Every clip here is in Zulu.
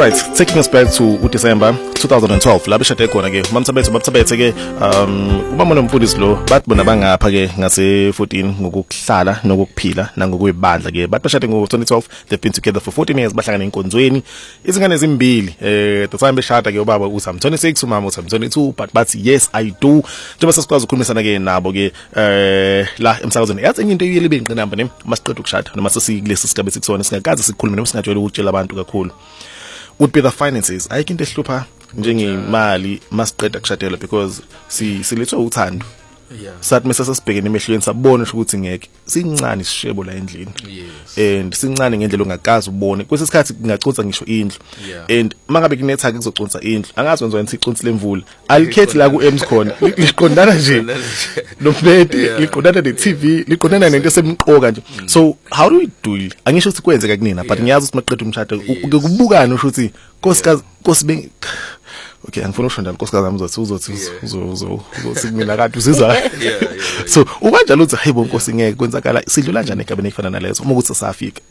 Right, taking us back to December 2012 la beshade khona ke mamthabethe ke ubama nomfundisi lo bathi bona bangapha ke ngase 14 ngokuhlala nokuphila nangokuyibandla ke bathi beshade ngo 2012 they've been together for 14 years bahlangana enkonzweni izingane ezimbili the time beshada ke ubaba uSam 26 umama uSam 22 but yes I do njengoba sesikwazi ukukhulumisana ke nabo ke la emsakazweni yathi enye into yile benqinamba ne masiqeda ukushada noma sesilesi sigabe sikusona singakaze sikhulume noma singajwayele ukutshela abantu kakhulu would be the finances ayike into ehlupha njengemali masiqeda kushadela because silethwe uthando sathi mase sasibhekene emehlweni sabona ukuthi ngeke sincane sishebo la endlini and sincane ngendlela ongakazi ubone kwesesikhathi ngacunsa ngisho indlu and mangabe kunetha kuzocunsa indlu angazi wenza ukuthi icunsi lemvula alikhethi la ku Ems khona liqondana nje nomfeti liqondana ne TV liqondana nento esemqoka nje so how do we do it angisho ukuthi kwenzeka kunina but ngiyazi ukuthi maqedwe umshado ukubukana usho ukuthi nkosikazi okay angifuna ushonda nkosikazi zami uzothi mina kade usiza so ukanjalo uthi hayibo nkosi ngeke kwenzakala sidlula kanjani egabeni efana nalezo uma ukuthi sasafika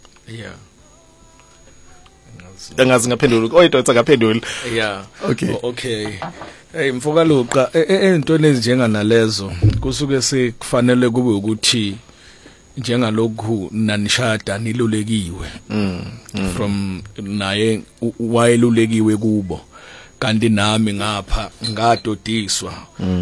angazi ngaphendula oyedwa ngaphendula okay hey mfoka luqa entweni ezinjenga nalezo kusuke sekufanele kube ukuthi njengalokhu nanishada nilulekiwe from naye wayelulekiwe kubo kanti nami ngapha ngadodiswa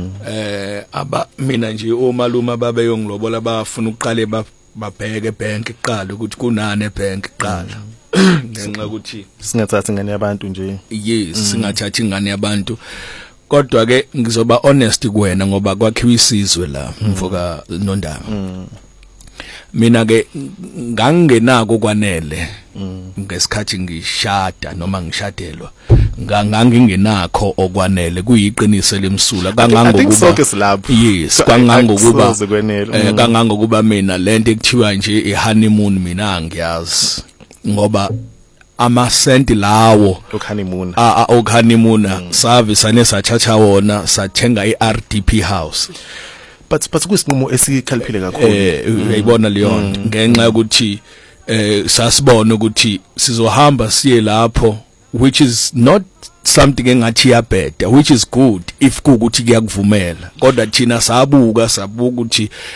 mina nje omaluma babe yongilobola bafuna uqale babheke bank iqala ukuthi kunani bank iqala ngenxa ukuthi singathathi ingane yabantu nje yes singathathi ingane yabantu kodwa ke ngizoba honest kuwena ngoba kwakhiwa isizwe la mfoka Nondaba mina ke ngangenako kwanele ngesikhathi ngishada noma ngishadelwa ngangingenakho okwanele kuyiqiniso lemsula kangangokuba yes kangangokuba mina lento ekuthiwa nje ihoneymoon mina angiyazi ngoba amasenti lawo okhanimuna service anesachacha wona sathenga iRDP house but kusinqumo esikhaliphile kakhulu uyayibona leyo nto ngenxa ukuthi sasibona ukuthi sizohamba siye lapho which is not something engathi yabheda which is good if kuukuthi kuyakuvumela kodwa thina sabuka ukuthi